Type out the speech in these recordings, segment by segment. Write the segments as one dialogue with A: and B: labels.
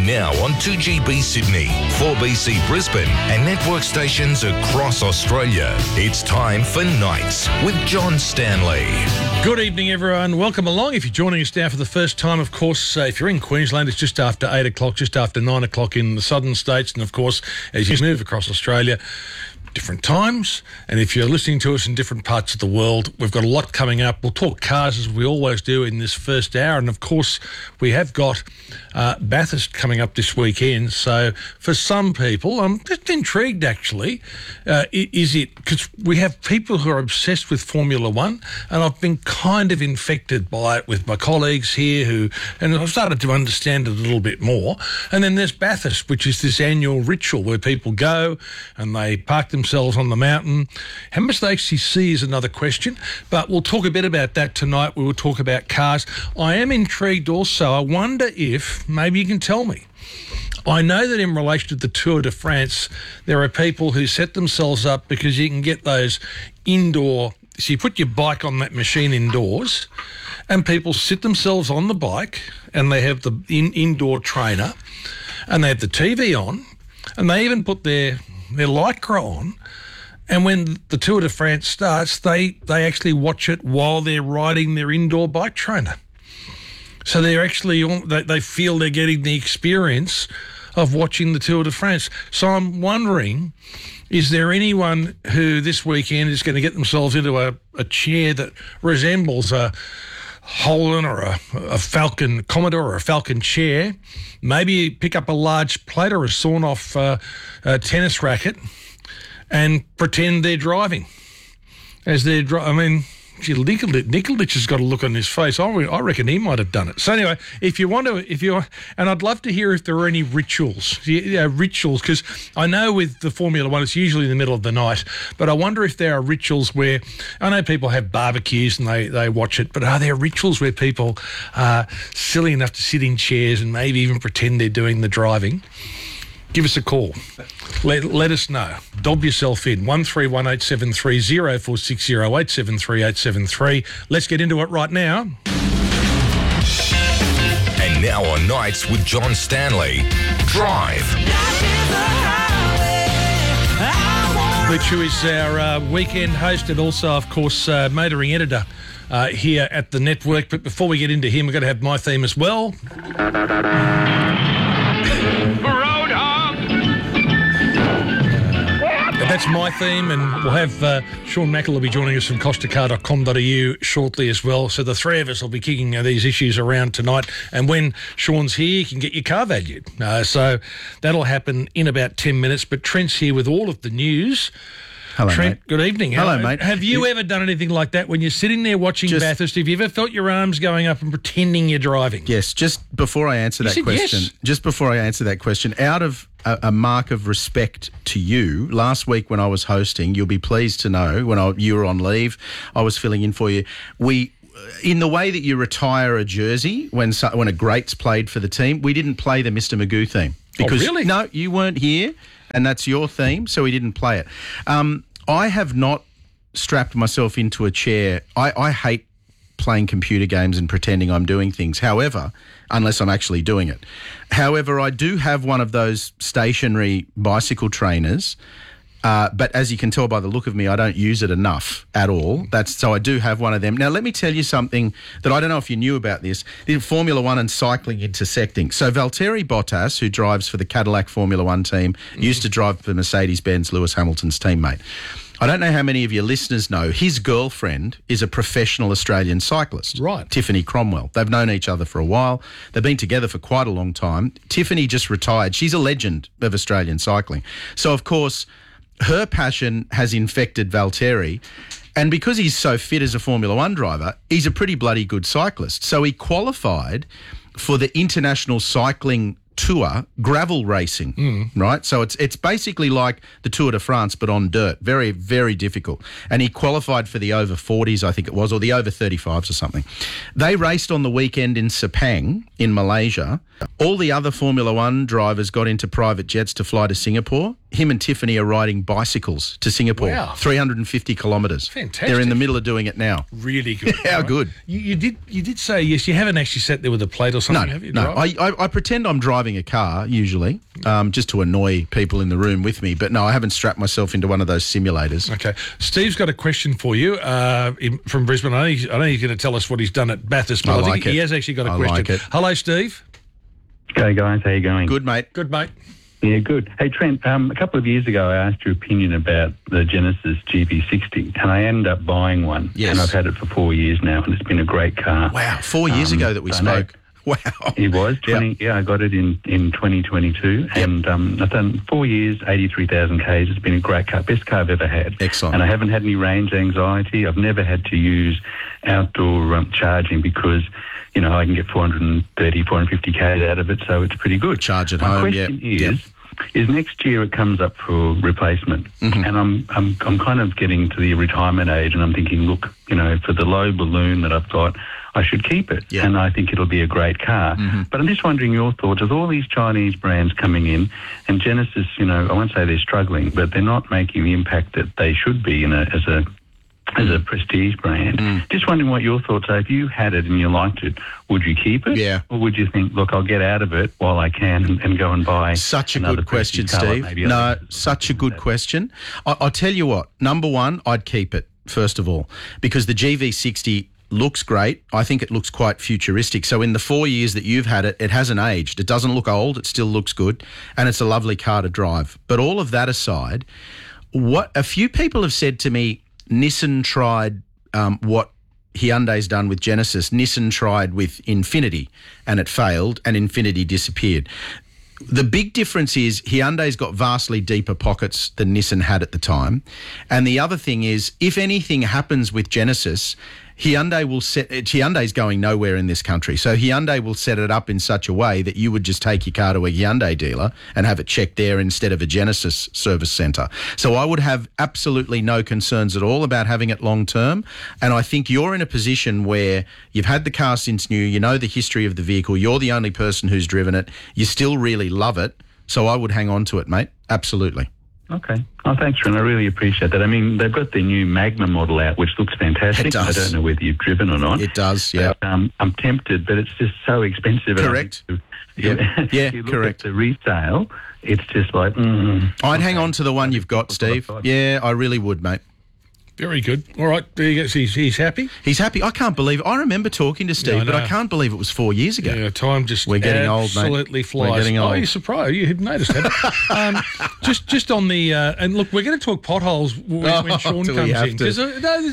A: Now on 2GB Sydney, 4BC Brisbane and network stations across Australia. It's time for Nights with John Stanley.
B: Good evening, everyone. Welcome along. If you're joining us now for the first time, of course, if you're in Queensland, it's just after 8 o'clock, just after 9 o'clock in the southern states. And, of course, as you move across Australia, different times. And if you're listening to us in different parts of the world, we've got a lot coming up. We'll talk cars as we always do in this first hour. And, of course, we have got Bathurst coming up this weekend. So for some people, I'm just intrigued, actually. Is it because we have people who are obsessed with Formula One, and I've been kind of infected by it with my colleagues here and I've started to understand it a little bit more. And then there's Bathurst, which is this annual ritual where people go and they park themselves on the mountain. How much they actually see is another question, but we'll talk a bit about that tonight. We will talk about cars. I am intrigued also. I wonder if, maybe you can tell me, I know that in relation to the Tour de France, there are people who set themselves up because you can get those indoor, so you put your bike on that machine indoors and people sit themselves on the bike and they have the indoor trainer and they have the TV on and they even put their Lycra on, and when the Tour de France starts, they actually watch it while they're riding their indoor bike trainer. So they're actually, they feel they're getting the experience of watching the Tour de France. So I'm wondering, is there anyone who this weekend is going to get themselves into a chair that resembles a Holden or a Falcon Commodore or a Falcon chair, maybe pick up a large plate or a sawn-off tennis racket and pretend they're driving as they're I mean, Nicolich has got a look on his face. I reckon he might have done it. So anyway, and I'd love to hear if there are any rituals, because I know with the Formula One, it's usually in the middle of the night, but I wonder if there are rituals where, I know people have barbecues and they watch it, but are there rituals where people are silly enough to sit in chairs and maybe even pretend they're doing the driving? Give us a call. Let us know. Dob yourself in. 131873 0460 873 873. Let's get into it right now.
A: And now on Nights with John Stanley, Drive.
B: Who is our weekend host and also, of course, motoring editor here at the network. But before we get into him, we've got to have my theme as well. That's my theme, and we'll have Sean Mackle will be joining us from costacar.com.au shortly as well. So the three of us will be kicking these issues around tonight. And when Sean's here, you can get your car valued. So that'll happen in about 10 minutes. But Trent's here with all of the news.
C: Hello,
B: Trent,
C: mate.
B: Good evening.
C: Hello, mate.
B: Have you ever done anything like that when you're sitting there watching Bathurst? Have you ever felt your arms going up and pretending you're driving?
C: Yes. Just before I answer that question, out of a mark of respect to you, last week when I was hosting, you'll be pleased to know, when you were on leave, I was filling in for you. In the way that you retire a jersey when a great's played for the team, we didn't play the Mr. Magoo theme. Because,
B: really?
C: No, you weren't here, and that's your theme, so we didn't play it. I have not strapped myself into a chair. I hate playing computer games and pretending I'm doing things. However, unless I'm actually doing it. However, I do have one of those stationary bicycle trainers, but as you can tell by the look of me, I don't use it enough at all. So I do have one of them. Now, let me tell you something that I don't know if you knew about this. The Formula One and cycling intersecting. So Valtteri Bottas, who drives for the Cadillac Formula One team, used to drive for Mercedes-Benz, Lewis Hamilton's teammate. I don't know how many of your listeners know, his girlfriend is a professional Australian cyclist.
B: Right.
C: Tiffany Cromwell. They've known each other for a while. They've been together for quite a long time. Tiffany just retired. She's a legend of Australian cycling. So, of course, her passion has infected Valtteri. And because he's so fit as a Formula One driver, he's a pretty bloody good cyclist. So he qualified for the International Cycling Tour gravel racing, right? So it's basically like the Tour de France, but on dirt. Very, very difficult. And he qualified for the over 40s, I think it was, or the over 35s or something. They raced on the weekend in Sepang in Malaysia. All the other Formula One drivers got into private jets to fly to Singapore. him and Tiffany are riding bicycles to Singapore.
B: Wow.
C: 350 kilometres.
B: Fantastic.
C: They're in the middle of doing it now.
B: Really good.
C: How
B: Right.
C: good.
B: You did say, yes, you haven't actually sat there with a plate or something, have you?
C: No.
B: Right?
C: I pretend I'm driving a car, usually, just to annoy people in the room with me. But no, I haven't strapped myself into one of those simulators.
B: Okay. Steve's got a question for you from Brisbane. I know he's going to tell us what he's done at Bathurst, but I think he has actually got a question.
C: Like it.
B: Hello, Steve.
D: G'day guys, how you going?
C: Good, mate.
B: Good, mate.
D: Yeah, good. Hey Trent, a couple of years ago I asked your opinion about the Genesis GV60 and I ended up buying one.
C: Yes.
D: And I've had it for 4 years now and it's been a great car.
C: Wow, 4 years ago that we
D: I know.
C: spoke. Wow.
D: It was, I got it in 2022 and I've done 4 years, 83,000 Ks. It's been a great car, best car I've ever had.
C: Excellent.
D: And I haven't had any range anxiety. I've never had to use outdoor charging because, you know, I can get 430, 450 Ks out of it, so it's pretty good.
C: Charge at
D: My
C: home,
D: question is next year it comes up for replacement, and I'm kind of getting to the retirement age, and I'm thinking, look, you know, for the low balloon that I've got, I should keep it, and I think it'll be a great car. But I'm just wondering your thoughts with all these Chinese brands coming in, and Genesis, you know, I won't say they're struggling, but they're not making the impact that they should be as a prestige brand. Just wondering what your thoughts are. If you had it and you liked it, would you keep it?
C: Yeah.
D: Or would you think, look, I'll get out of it while I can and go and buy
C: Such a
D: another
C: good question,
D: prestige car,
C: Steve.
D: maybe
C: No,
D: other-
C: such a good question. I'll tell you what. Number one, I'd keep it, first of all, because the GV60 looks great. I think it looks quite futuristic. So in the 4 years that you've had it, it hasn't aged. It doesn't look old. It still looks good. And it's a lovely car to drive. But all of that aside, what a few people have said to me, Nissan tried what Hyundai's done with Genesis. Nissan tried with Infinity and it failed and Infinity disappeared. The big difference is Hyundai's got vastly deeper pockets than Nissan had at the time. And the other thing is, if anything happens with Genesis, Hyundai's going nowhere in this country. So Hyundai will set it up in such a way that you would just take your car to a Hyundai dealer and have it checked there instead of a Genesis service centre. So I would have absolutely no concerns at all about having it long term. And I think you're in a position where you've had the car since new, you know the history of the vehicle, you're the only person who's driven it, you still really love it. So I would hang on to it, mate. Absolutely.
D: Okay. Oh, thanks, Ren. I really appreciate that. I mean, they've got their new Magna model out, which looks fantastic.
C: It does.
D: I don't know whether you've driven or not.
C: It does, yeah.
D: But, I'm tempted, but it's just so expensive.
C: Correct.
D: If you look
C: correct.
D: at the resale, it's just like...
C: I'd hang on to the one you've got, Steve. Yeah, I really would, mate.
B: Very good. All right, there you go. He's happy.
C: He's happy. I can't believe. I remember talking to Steve, but I can't believe it was 4 years ago.
B: Yeah, time just
C: We're getting old, mate.
B: absolutely flies.
C: We're getting old.
B: Oh, you're surprised. You hadn't noticed that. Just on the and look, we're going to talk potholes when Sean
C: do we
B: comes
C: have
B: in
C: to?
B: because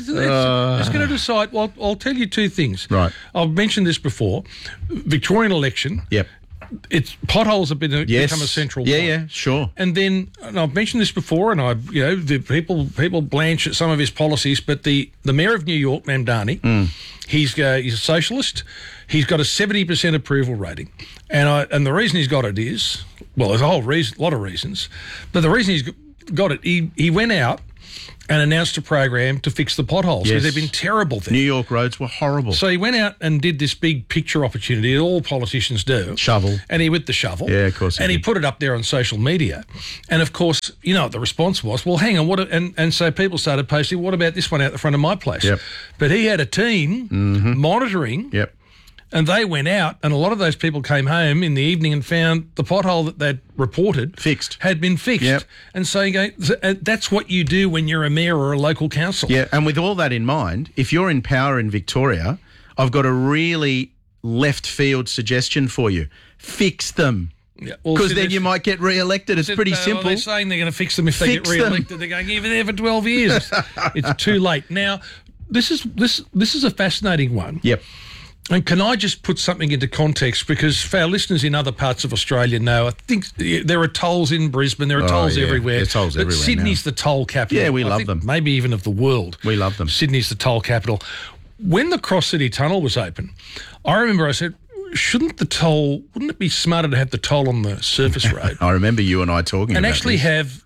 B: it's going to decide. Well, I'll tell you two things.
C: Right.
B: I've mentioned this before. Victorian election.
C: Yep.
B: It's potholes have become a central.
C: Yeah,
B: point.
C: yeah, sure.
B: And then, and I've mentioned this before, and the people blanch at some of his policies, but the mayor of New York, Mamdani, he's a socialist. He's got a 70% approval rating, and the reason he's got it is, well, there's a lot of reasons, but the reason he's got it, he went out and announced a program to fix the potholes because they've been terrible there.
C: New York roads were horrible.
B: So he went out and did this big picture opportunity that all politicians do.
C: Shovel.
B: And he with the shovel.
C: Yeah, of course he
B: And he
C: did.
B: put it up there on social media. And of course, you know what the response was? Well, hang on, and so people started posting, what about this one out the front of my place?
C: Yep.
B: But he had a team monitoring.
C: Yep.
B: And they went out, and a lot of those people came home in the evening and found the pothole that they'd reported had been fixed.
C: Yep.
B: And so you go, that's what you do when you're a mayor or a local council.
C: Yeah, and with all that in mind, if you're in power in Victoria, I've got a really left field suggestion for you. Fix them.
B: Yeah, well,
C: Because then you might get re-elected. It's pretty simple.
B: They're saying they're going to fix them if they get
C: Fix them.
B: re-elected. They're going, you've been there for 12 years. It's too late. Now, this is a fascinating one.
C: Yep.
B: And can I just put something into context? Because for our listeners in other parts of Australia know, I think there are tolls in Brisbane, there are tolls everywhere.
C: There's tolls
B: but
C: everywhere
B: Sydney's the toll capital.
C: Yeah, we
B: I
C: love
B: think
C: them.
B: Maybe even of the world.
C: We love them.
B: Sydney's the toll capital. When the Cross City Tunnel was open, I remember I said, shouldn't the toll, wouldn't it be smarter to have the toll on the surface road?
C: I remember you and I talking
B: and
C: about
B: actually
C: this.
B: have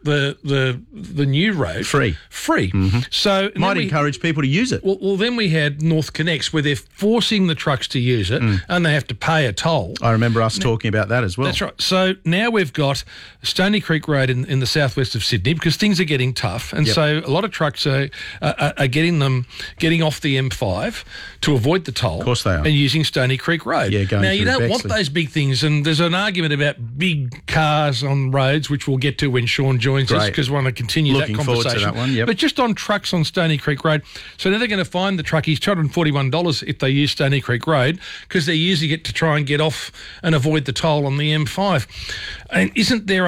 B: the new road
C: Free.
B: Mm-hmm. So and
C: Might
B: then
C: encourage people to use it.
B: Well, then we had North Connects where they're forcing the trucks to use it and they have to pay a toll.
C: I remember us talking about that as well.
B: That's right. So now we've got Stony Creek Road in the southwest of Sydney because things are getting tough, and so a lot of trucks are getting off the M5 to avoid the toll.
C: Of course they are.
B: And using Stony Creek Road.
C: Yeah, going
B: now you
C: through
B: don't want
C: Bexley.
B: those big things, and there's an argument about big cars on roads, which we'll get to when Sean joins us
C: Great.
B: because we want to continue
C: Looking
B: that
C: forward
B: conversation.
C: to that one, yep.
B: But just on trucks on Stony Creek Road, so now they're going to fine the truckies $241 if they use Stony Creek Road because they're using it to try and get off and avoid the toll on the M5. And isn't there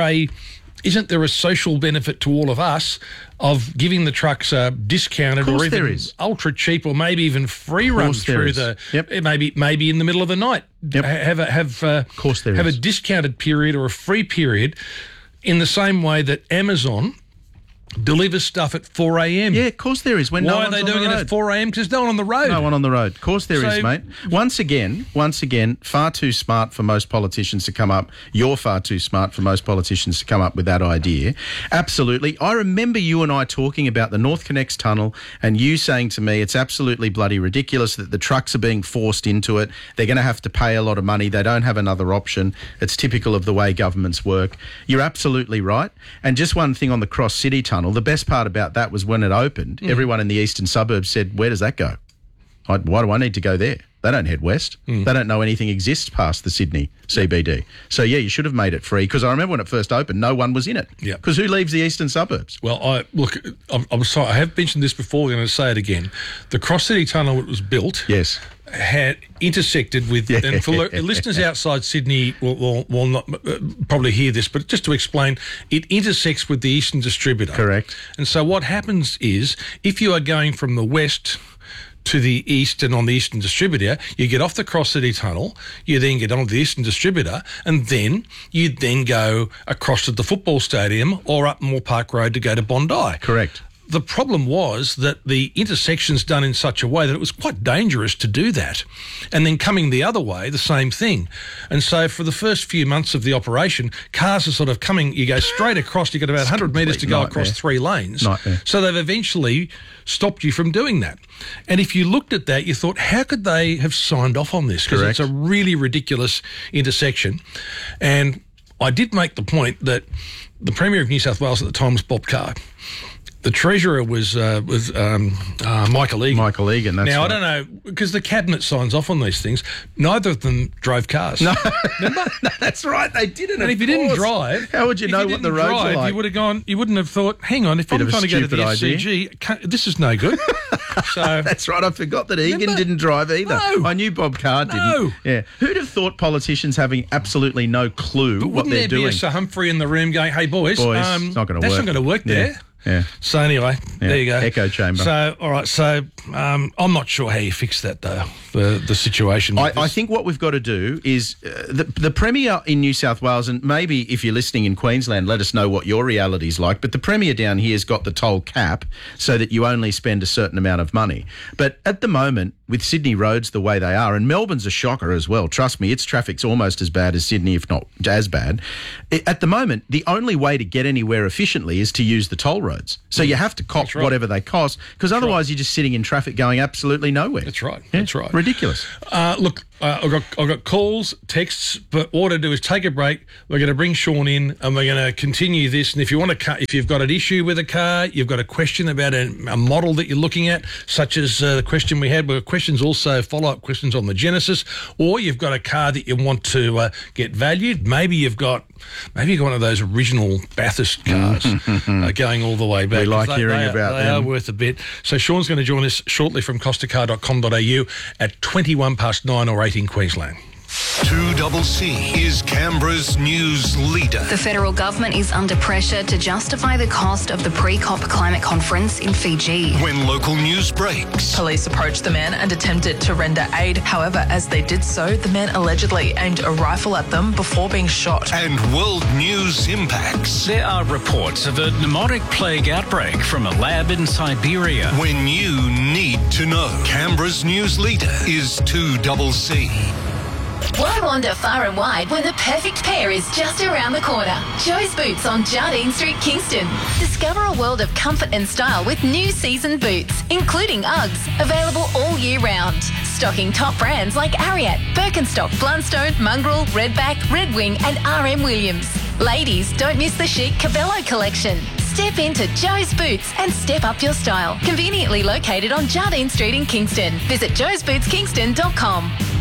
B: a social benefit to all of us of giving the trucks a discounted or
C: there
B: even
C: is.
B: ultra cheap or maybe even free runs
C: there
B: through
C: is.
B: the
C: Yep.
B: maybe in the middle of the night
C: Yep.
B: have
C: course there
B: have
C: is.
B: a discounted period or a free period in the same way that Amazon delivers stuff at 4 a.m.
C: Yeah, of course there is. When
B: Why
C: no
B: are
C: one's
B: they
C: on the
B: doing it
C: road.
B: at 4 a.m? Because no one on the road.
C: No one on the road. Of course there is,
B: So-
C: mate. Once again, far too smart for most politicians to come up. You're far too smart for most politicians to come up with that idea. Absolutely. I remember you and I talking about the North Connects tunnel and you saying to me it's absolutely bloody ridiculous that the trucks are being forced into it. They're going to have to pay a lot of money. They don't have another option. It's typical of the way governments work. You're absolutely right. And just one thing on the Cross City tunnel, the best part about that was when it opened, everyone in the eastern suburbs said, where does that go? Why do I need to go there? They don't head west. They don't know anything exists past the Sydney CBD. So, yeah, you should have made it free because I remember when it first opened, no one was in it.
B: Yep.
C: Because who leaves the eastern suburbs?
B: Well, I'm sorry. I have mentioned this before. I'm going to say it again. The Cross City Tunnel, when it was built,
C: Yes.
B: had intersected with, and for listeners outside Sydney will not probably hear this, but just to explain, it intersects with the Eastern Distributor.
C: Correct.
B: And so what happens is, if you are going from the west to the east and on the Eastern Distributor, you get off the Cross City Tunnel, you then get on the Eastern Distributor, and then you then go across to the football stadium or up Moore Park Road to go to Bondi.
C: Correct.
B: The problem was that the intersection's done in such a way that it was quite dangerous to do that. And then coming the other way, the same thing. And so for the first few months of the operation, cars are sort of coming, you go straight across, you got about 100 metres to go
C: nightmare.
B: across 3 lanes.
C: Nightmare.
B: So they've eventually stopped you from doing that. And if you looked at that, you thought, how could they have signed off on this? Because it's a really ridiculous intersection. And I did make the point that the Premier of New South Wales at the time was Bob Carr. The Treasurer was Michael Egan.
C: Michael Egan, that's
B: now,
C: right.
B: I don't know, because the Cabinet signs off on these things, neither of them drove cars. No. Remember?
C: No, that's right. They didn't.
B: And if you didn't drive...
C: how would you know what the roads are like?
B: You would have gone... You wouldn't have thought, hang on, if I'm
C: of a
B: trying to go to the
C: stupid
B: SCG, this is no good. So
C: That's right. I forgot that Egan
B: Remember?
C: didn't drive either.
B: No.
C: I knew Bob Carr didn't.
B: No.
C: Yeah. Who'd have thought politicians having absolutely no clue what
B: wouldn't
C: they're
B: there
C: doing?
B: be a Sir Humphrey in the room going, hey, boys,
C: It's not going to work.
B: that's not going to work there.
C: Yeah. Yeah.
B: So anyway, there you go.
C: Echo chamber.
B: So, all right. So I'm not sure how you fix that, though, the situation. with
C: I
B: this.
C: think what we've got to do is the Premier in New South Wales, and maybe if you're listening in Queensland, let us know what your reality's like. But the Premier down here has got the toll cap so that you only spend a certain amount of money. But at the moment, with Sydney roads the way they are, and Melbourne's a shocker as well. Trust me, its traffic's almost as bad as Sydney, if not as bad. At the moment, the only way to get anywhere efficiently is to use the toll roads. So you have to cop
B: right.
C: whatever they cost, because otherwise you're just sitting in traffic going absolutely nowhere.
B: That's right.
C: Yeah?
B: That's right.
C: Ridiculous.
B: Look, I've got calls, texts, but what I do is take a break. We're going to bring Sean in, and we're going to continue this. And if you want to, if you've got an issue with a car, you've got a question about a model that you're looking at, such as the question we had. We've got questions also, follow-up questions on the Genesis, or you've got a car that you want to get valued. Maybe you've got one of those original Bathurst cars going all the way back.
C: We like hearing about
B: them. They are worth a bit. So Sean's going to join us shortly from costacar.com.au at 9:21 or 8 in Queensland.
A: 2CC is Canberra's news leader.
E: The federal government is under pressure to justify the cost of the pre-COP climate conference in Fiji.
A: When local news breaks.
F: Police approached the men and attempted to render aid. However, as they did so, the men allegedly aimed a rifle at them before being shot.
A: And world news impacts.
G: There are reports of a pneumotic plague outbreak from a lab in Siberia.
A: When you need to know. Canberra's news leader is 2CC.
E: Why wander far and wide when the perfect pair is just around the corner? Joe's Boots on Jardine Street, Kingston. Discover a world of comfort and style with new season boots, including Uggs, available all year round. Stocking top brands like Ariat, Birkenstock, Blundstone, Mongrel, Redback, Red Wing and RM Williams. Ladies, don't miss the chic Cabello collection. Step into Joe's Boots and step up your style. Conveniently located on Jardine Street in Kingston. Visit joesbootskingston.com.